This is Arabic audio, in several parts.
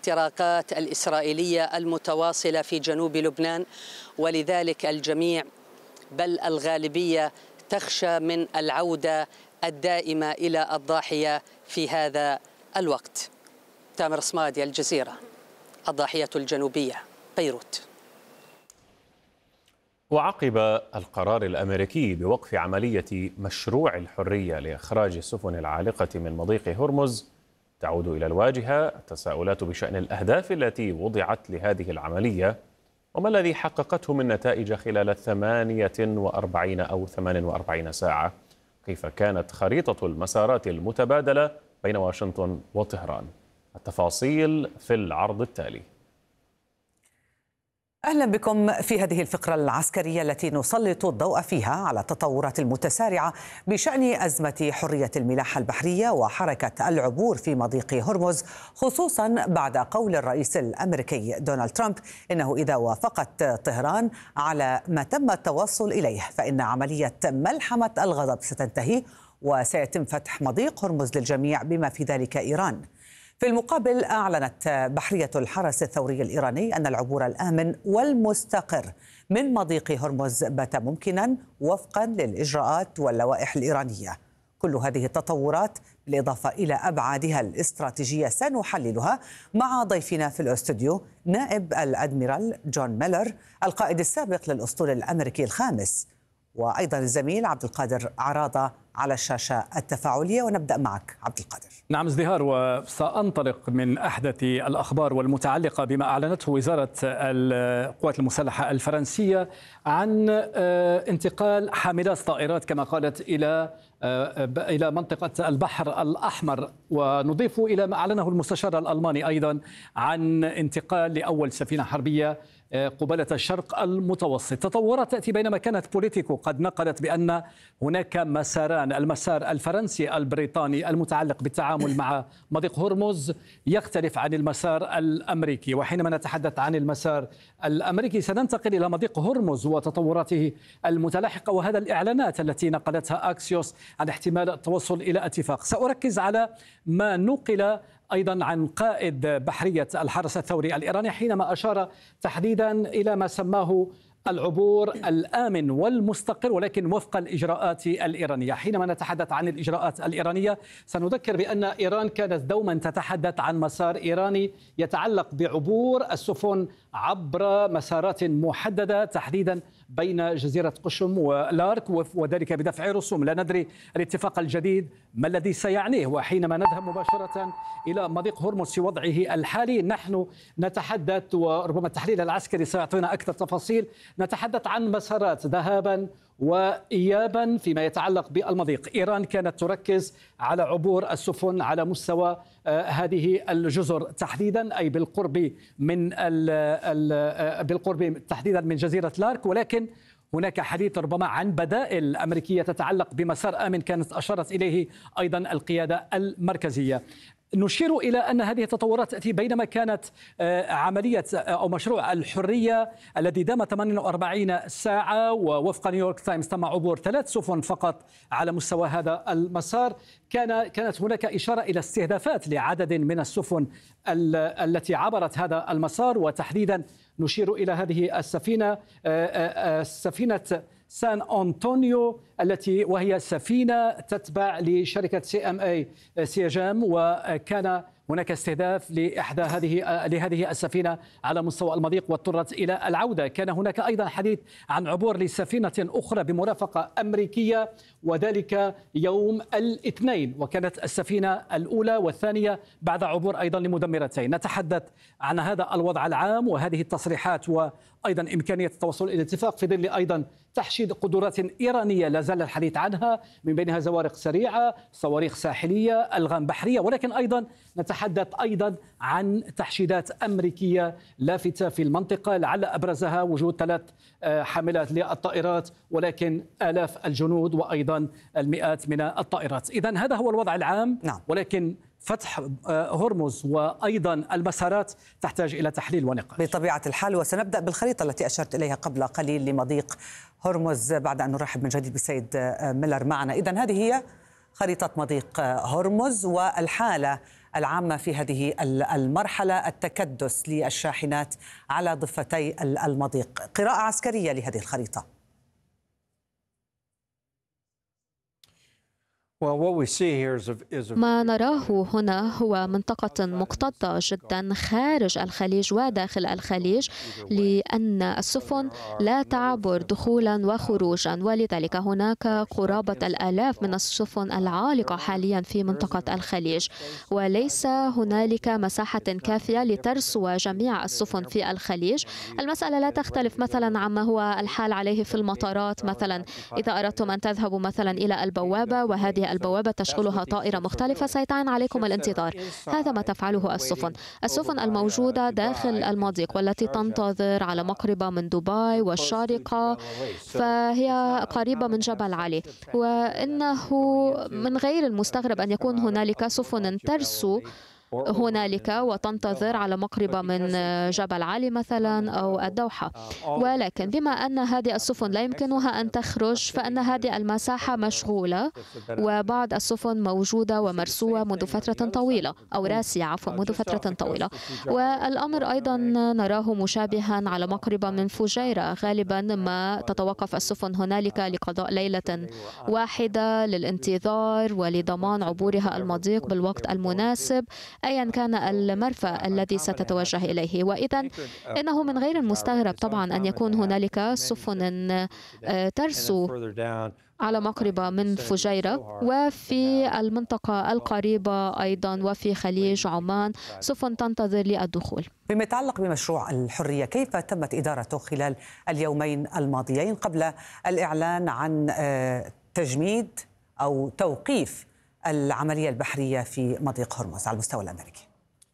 الاحتراقات الإسرائيلية المتواصلة في جنوب لبنان، ولذلك الجميع بل الغالبية تخشى من العودة الدائمة إلى الضاحية في هذا الوقت. تامر صمادي، الجزيرة، الضاحية الجنوبية، بيروت. وعقب القرار الأمريكي بوقف عملية مشروع الحرية لإخراج السفن العالقة من مضيق هرمز، تعود إلى الواجهة التساؤلات بشأن الأهداف التي وضعت لهذه العملية، وما الذي حققته من نتائج خلال 48 أو 48 ساعة. كيف كانت خريطة المسارات المتبادلة بين واشنطن وطهران؟ التفاصيل في العرض التالي. أهلا بكم في هذه الفقرة العسكرية التي نسلط الضوء فيها على التطورات المتسارعة بشأن أزمة حرية الملاحة البحرية وحركة العبور في مضيق هرمز، خصوصا بعد قول الرئيس الأمريكي دونالد ترامب إنه إذا وافقت طهران على ما تم التوصل إليه فإن عملية ملحمة الغضب ستنتهي وسيتم فتح مضيق هرمز للجميع بما في ذلك إيران. في المقابل أعلنت بحرية الحرس الثوري الإيراني أن العبور الآمن والمستقر من مضيق هرمز بات ممكنا وفقا للإجراءات واللوائح الإيرانية. كل هذه التطورات بالإضافة إلى أبعادها الاستراتيجية سنحللها مع ضيفنا في الاستوديو نائب الأدميرال جون ميلر القائد السابق للأسطول الأمريكي الخامس، وأيضا الزميل عبد القادر عراضة على الشاشة التفاعلية. ونبدأ معك عبد القادر. نعم ازدهار، وسأنطلق من أحدث الأخبار والمتعلقة بما أعلنته وزارة القوات المسلحة الفرنسية عن انتقال حاملات طائرات كما قالت إلى منطقة البحر الأحمر. ونضيف إلى ما أعلنه المستشار الألماني أيضا عن انتقال لأول سفينة حربية قبالة الشرق المتوسط. تطورات تأتي بينما كانت بوليتيكو قد نقلت بأن هناك مساران، المسار الفرنسي البريطاني المتعلق بالتعامل مع مضيق هرمز يختلف عن المسار الأمريكي. وحينما نتحدث عن المسار الأمريكي سننتقل إلى مضيق هرمز وتطوراته المتلاحقة، وهذا الإعلانات التي نقلتها أكسيوس عن احتمال التوصل إلى اتفاق. سأركز على ما نقل أيضا عن قائد بحرية الحرس الثوري الإيراني حينما أشار تحديدا إلى ما سماه العبور الآمن والمستقر ولكن وفق الإجراءات الإيرانية. حينما نتحدث عن الإجراءات الإيرانية سنذكر بأن إيران كانت دوما تتحدث عن مسار إيراني يتعلق بعبور السفن عبر مسارات محددة تحديدا بين جزيرة قشم ولارك، وذلك بدفع رسوم. لا ندري الاتفاق الجديد ما الذي سيعنيه. وحينما نذهب مباشرة إلى مضيق هرمز في وضعه الحالي نحن نتحدث، وربما التحليل العسكري سيعطينا أكثر تفاصيل، نتحدث عن مسارات ذهابا وإيابا فيما يتعلق بالمضيق. إيران كانت تركز على عبور السفن على مستوى هذه الجزر تحديدا، أي بالقرب تحديدا من جزيرة لارك، ولكن هناك حديث ربما عن بدائل أمريكية تتعلق بمسار آمن كانت أشارت إليه أيضا القيادة المركزية. نشير إلى أن هذه التطورات تأتي بينما كانت عملية أو مشروع الحرية الذي دام 48 ساعة، ووفق نيويورك تايمز تم عبور 3 سفن فقط على مستوى هذا المسار. كانت هناك إشارة إلى استهدافات لعدد من السفن التي عبرت هذا المسار، وتحديدا نشير إلى هذه السفينة، سفينة سان أنطونيو التي وهي سفينة تتبع لشركة CMA سيجام، وكان هناك استهداف لهذه السفينة على مستوى المضيق واضطرت إلى العودة. كان هناك أيضا حديث عن عبور لسفينة أخرى بمرافقة أمريكية وذلك يوم الاثنين، وكانت السفينة الأولى والثانية بعد عبور أيضا لمدمرتين. نتحدث عن هذا الوضع العام وهذه التصريحات وأيضا إمكانية التوصل إلى اتفاق في ظل أيضا تحشيد قدرات إيرانية لا زال الحديث عنها، من بينها زوارق سريعة، صواريخ ساحلية، ألغام بحرية، ولكن أيضا نتحدث أيضا عن تحشيدات أمريكية لافتة في المنطقة، لعل أبرزها وجود 3 حاملات للطائرات ولكن آلاف الجنود وأيضا المئات من الطائرات. إذن هذا هو الوضع العام. نعم. ولكن فتح هرمز وأيضا المسارات تحتاج إلى تحليل ونقاش بطبيعة الحال، وسنبدأ بالخريطة التي أشرت إليها قبل قليل لمضيق هرمز بعد أن نرحب من جديد بالسيد ميلر معنا. إذن هذه هي خريطة مضيق هرمز والحالة العامة في هذه المرحلة، التكدس للشاحنات على ضفتي المضيق. قراءة عسكرية لهذه الخريطة. ما نراه هنا هو منطقة مكتظة جدا خارج الخليج وداخل الخليج، لأن السفن لا تعبر دخولا وخروجا، ولذلك هناك قرابة الآلاف من السفن العالقة حاليا في منطقة الخليج، وليس هنالك مساحة كافية لترسو جميع السفن في الخليج. المسألة لا تختلف مثلا عما هو الحال عليه في المطارات. مثلا إذا أردتم أن تذهبوا مثلا إلى البوابة وهذه البوابة تشغلها طائرة مختلفة، سيتعين عليكم الانتظار. هذا ما تفعله السفن الموجودة داخل المضيق والتي تنتظر على مقربة من دبي والشارقة، فهي قريبة من جبل علي، وإنه من غير المستغرب أن يكون هنالك سفن ترسو هنالك وتنتظر على مقربة من جبل علي مثلا أو الدوحة. ولكن بما أن هذه السفن لا يمكنها أن تخرج، فإن هذه المساحة مشغولة، وبعض السفن موجودة ومرسوة منذ فترة طويلة، أو راسية منذ فترة طويلة. والأمر أيضا نراه مشابها على مقربة من فجيرة. غالبا ما تتوقف السفن هنالك لقضاء ليلة واحدة للانتظار ولضمان عبورها المضيق بالوقت المناسب أيا كان المرفأ الذي ستتوجه إليه. وإذا إنه من غير المستغرب طبعا أن يكون هنالك سفن ترسو على مقربة من فجيرة، وفي المنطقة القريبة أيضا وفي خليج عمان سفن تنتظر للدخول. فيما يتعلق بمشروع الحرية، كيف تمت إدارته خلال اليومين الماضيين قبل الإعلان عن تجميد أو توقيف العملية البحرية في مضيق هرمز على المستوى الأمريكي؟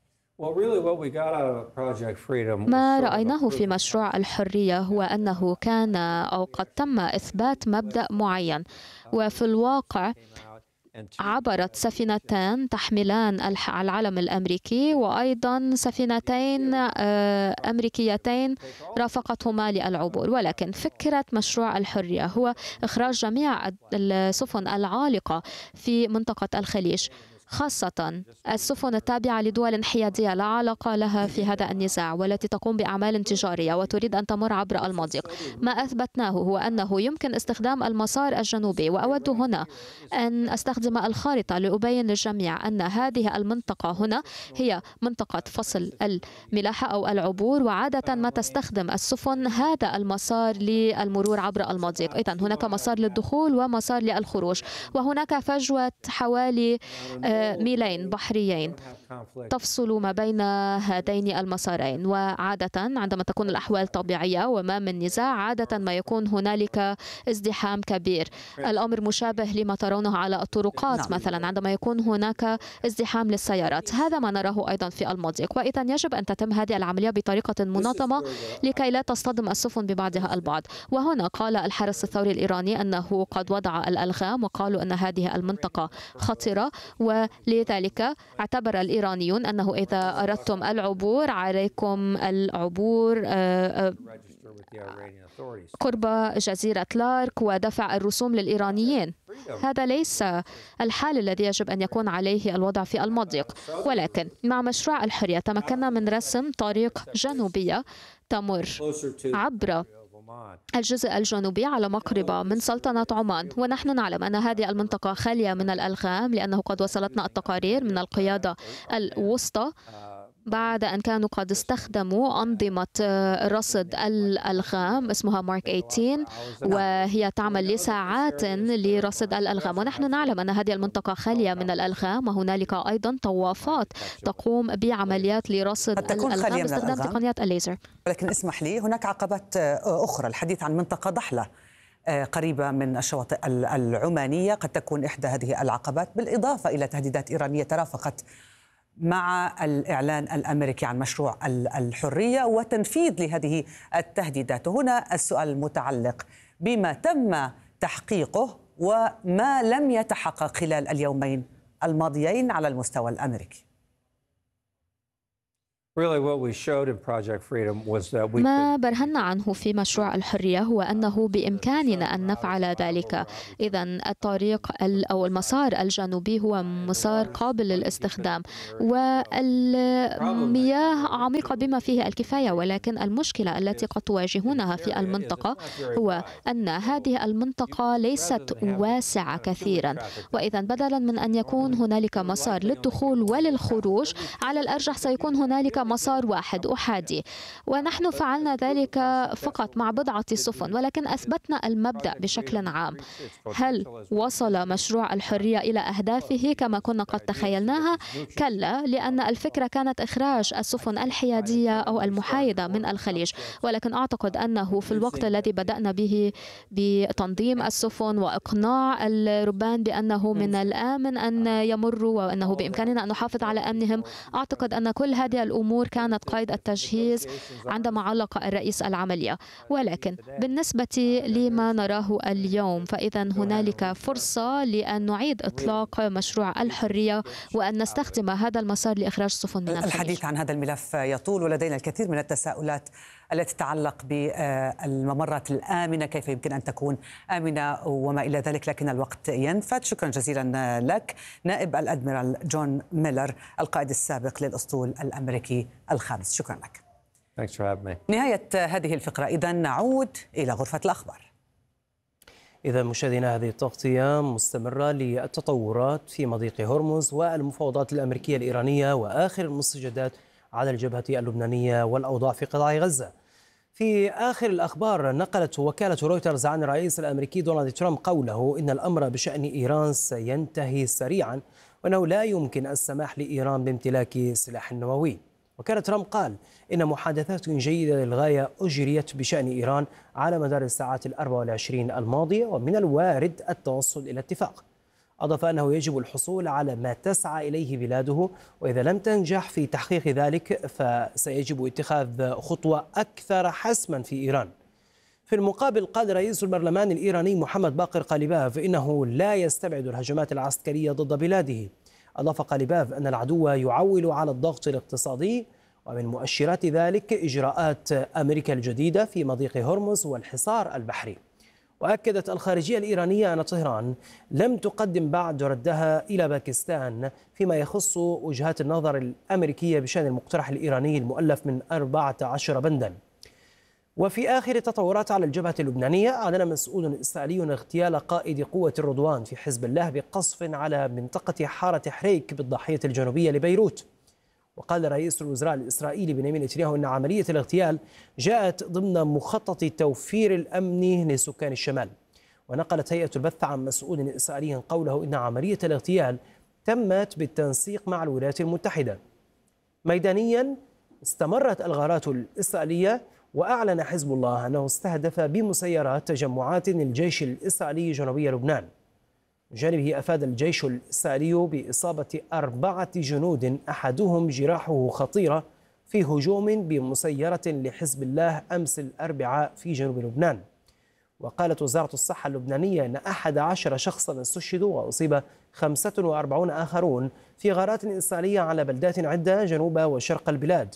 ما رأيناه في مشروع الحرية هو أنه كان أو قد تم إثبات مبدأ معين، وفي الواقع عبرت سفينتان تحملان العلم الأمريكي وأيضا سفينتين أمريكيتين رافقتهما للعبور. ولكن فكرة مشروع الحرية هو إخراج جميع السفن العالقة في منطقة الخليج، خاصة السفن التابعة لدول حيادية لا علاقة لها في هذا النزاع والتي تقوم بأعمال تجارية وتريد أن تمر عبر المضيق. ما أثبتناه هو أنه يمكن استخدام المسار الجنوبي، وأود هنا أن أستخدم الخارطة لأبين للجميع أن هذه المنطقة هنا هي منطقة فصل الملاحة أو العبور، وعادة ما تستخدم السفن هذا المسار للمرور عبر المضيق. إذن هناك مسار للدخول ومسار للخروج، وهناك فجوة حوالي ميلين بحريين تفصل ما بين هذين المسارين. وعادة عندما تكون الأحوال طبيعية وما من نزاع، عادة ما يكون هنالك ازدحام كبير. الأمر مشابه لما ترونه على الطرقات مثلا عندما يكون هناك ازدحام للسيارات. هذا ما نراه أيضا في المضيق، وإذا يجب أن تتم هذه العملية بطريقة منظمة لكي لا تصطدم السفن ببعضها البعض. وهنا قال الحرس الثوري الإيراني أنه قد وضع الألغام، وقالوا أن هذه المنطقة خطرة، ولذلك اعتبر الإيرانيون أنه إذا أردتم العبور عليكم العبور قرب جزيرة لارك ودفع الرسوم للإيرانيين. هذا ليس الحال الذي يجب أن يكون عليه الوضع في المضيق. ولكن مع مشروع الحرية تمكنا من رسم طريق جنوبية تمر عبر الجزء الجنوبي على مقربة من سلطنة عمان. ونحن نعلم أن هذه المنطقة خالية من الألغام، لأنه قد وصلتنا التقارير من القيادة الوسطى بعد أن كانوا قد استخدموا أنظمة رصد الألغام اسمها مارك 18، وهي تعمل لساعات لرصد الألغام. ونحن نعلم أن هذه المنطقة خالية من الألغام، وهنالك أيضا طوافات تقوم بعمليات لرصد الألغام باستخدام تقنيات الليزر. ولكن اسمح لي، هناك عقبات أخرى. الحديث عن منطقة ضحلة قريبة من الشواطئ العمانية قد تكون إحدى هذه العقبات، بالإضافة إلى تهديدات إيرانية ترافقت مع الإعلان الأمريكي عن مشروع الحرية وتنفيذ لهذه التهديدات. هنا السؤال المتعلق بما تم تحقيقه وما لم يتحقق خلال اليومين الماضيين على المستوى الأمريكي. ما برهنا عنه في مشروع الحرية هو أنه بإمكاننا أن نفعل ذلك. إذا الطريق أو المسار الجنوبي هو مسار قابل للاستخدام، والمياه عميقة بما فيه الكفاية، ولكن المشكلة التي قد تواجهونها في المنطقة هو أن هذه المنطقة ليست واسعة كثيرا، وإذا بدلا من أن يكون هنالك مسار للدخول وللخروج، على الأرجح سيكون هنالك مسار واحد أحادي. ونحن فعلنا ذلك فقط مع بضعة سفن، ولكن أثبتنا المبدأ بشكل عام. هل وصل مشروع الحرية إلى أهدافه كما كنا قد تخيلناها؟ كلا، لأن الفكرة كانت إخراج السفن الحيادية أو المحايدة من الخليج، ولكن أعتقد أنه في الوقت الذي بدأنا به بتنظيم السفن وإقناع الربان بأنه من الآمن أن يمروا وأنه بإمكاننا أن نحافظ على أمنهم، أعتقد أن كل هذه الأمور كانت قيد التجهيز عندما علق الرئيس العملية. ولكن بالنسبة لما نراه اليوم، فإذا هنالك فرصة لأن نعيد إطلاق مشروع الحرية وأن نستخدم هذا المسار لإخراج السفن من الخليج. الحديث عن هذا الملف يطول، ولدينا الكثير من التساؤلات التي تتعلق بالممرات الآمنة، كيف يمكن أن تكون آمنة وما إلى ذلك، لكن الوقت ينفد. شكرا جزيلا لك نائب الأدميرال جون ميلر القائد السابق للأسطول الأمريكي الخامس. شكرا لك. نهاية هذه الفقرة، إذن نعود إلى غرفة الأخبار. إذا مشاهدينا، هذه التغطية مستمرة للتطورات في مضيق هرمز والمفاوضات الأمريكية الإيرانية وآخر المستجدات على الجبهة اللبنانية والأوضاع في قطاع غزة. في آخر الأخبار، نقلت وكالة رويترز عن الرئيس الأمريكي دونالد ترامب قوله إن الأمر بشأن إيران سينتهي سريعا وأنه لا يمكن السماح لإيران بامتلاك سلاح نووي. وكان ترامب قال إن محادثات جيدة للغاية أجريت بشأن إيران على مدار الساعات 24 الماضية، ومن الوارد التوصل إلى اتفاق. أضاف أنه يجب الحصول على ما تسعى إليه بلاده، وإذا لم تنجح في تحقيق ذلك فسيجب اتخاذ خطوة أكثر حسما في إيران. في المقابل، قال رئيس البرلمان الإيراني محمد باقر قاليباف إنه لا يستبعد الهجمات العسكرية ضد بلاده. أضاف قاليباف أن العدو يعول على الضغط الاقتصادي، ومن مؤشرات ذلك إجراءات أمريكا الجديدة في مضيق هرمز والحصار البحري. وأكدت الخارجية الإيرانية أن طهران لم تقدم بعد ردها إلى باكستان فيما يخص وجهات النظر الأمريكية بشأن المقترح الإيراني المؤلف من 14 بندا. وفي آخر التطورات على الجبهة اللبنانية، أعلن مسؤول إسرائيلي اغتيال قائد قوة الرضوان في حزب الله بقصف على منطقة حارة حريك بالضاحية الجنوبية لبيروت. وقال رئيس الوزراء الإسرائيلي بنيامين نتنياهو أن عملية الاغتيال جاءت ضمن مخطط توفير الأمن لسكان الشمال. ونقلت هيئة البث عن مسؤول إسرائيلي قوله إن عملية الاغتيال تمت بالتنسيق مع الولايات المتحدة. ميدانيا، استمرت الغارات الإسرائيلية، وأعلن حزب الله أنه استهدف بمسيرات تجمعات للجيش الإسرائيلي جنوبي لبنان. بجانبه، أفاد الجيش الإسرائيلي بإصابة 4 جنود أحدهم جراحه خطيرة في هجوم بمسيرة لحزب الله أمس الأربعاء في جنوب لبنان. وقالت وزارة الصحة اللبنانية أن 11 شخصا استشهدوا وأصيب 45 آخرون في غارات إسرائيلية على بلدات عدة جنوب وشرق البلاد.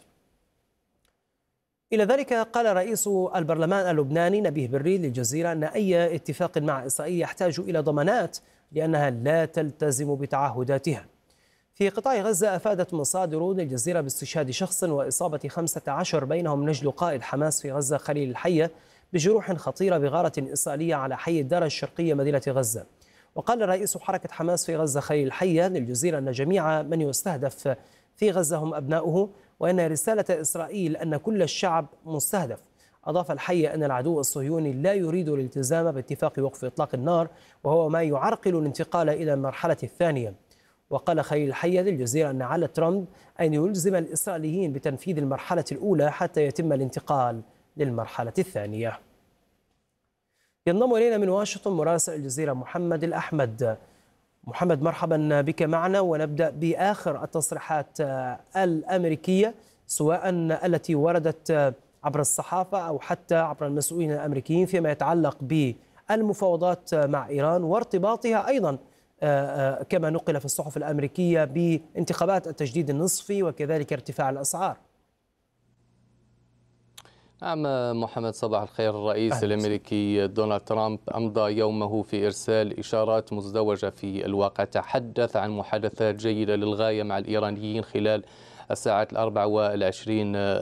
إلى ذلك، قال رئيس البرلمان اللبناني نبيه بري للجزيرة أن أي اتفاق مع إسرائيل يحتاج إلى ضمانات لأنها لا تلتزم بتعهداتها. في قطاع غزة، أفادت مصادر للجزيرة باستشهاد شخص وإصابة 15 بينهم نجل قائد حماس في غزة خليل الحية بجروح خطيرة بغارة إسرائيلية على حي الدار الشرقية مدينة غزة. وقال رئيس حركة حماس في غزة خليل الحية للجزيرة أن جميع من يستهدف في غزة هم أبناؤه، وأن رسالة إسرائيل أن كل الشعب مستهدف. أضاف الحي أن العدو الصهيوني لا يريد الالتزام باتفاق وقف إطلاق النار، وهو ما يعرقل الانتقال إلى المرحلة الثانية. وقال خليل الحية للجزيرة أن على ترامب أن يلزم الإسرائيليين بتنفيذ المرحلة الأولى حتى يتم الانتقال للمرحلة الثانية. ينضم إلينا من واشنطن مراسل الجزيرة محمد الأحمد. محمد، مرحبا بك معنا، ونبدأ بآخر التصريحات الأمريكية، سواء التي وردت عبر الصحافة أو حتى عبر المسؤولين الأمريكيين فيما يتعلق بالمفاوضات مع إيران وارتباطها أيضا كما نقل في الصحف الأمريكية بانتخابات التجديد النصفي وكذلك ارتفاع الأسعار. عم محمد صباح الخير. الرئيس الأمريكي دونالد ترامب أمضى يومه في إرسال إشارات مزدوجة في الواقع. تحدث عن محادثات جيدة للغاية مع الإيرانيين خلال الساعات 24